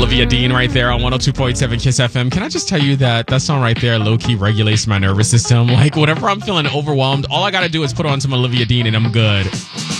Olivia Dean right there on 102.7 Kiss FM. Can I just tell you that song right there low-key regulates my nervous system? Like, whenever I'm feeling overwhelmed, all I got to do is put on some Olivia Dean and I'm good.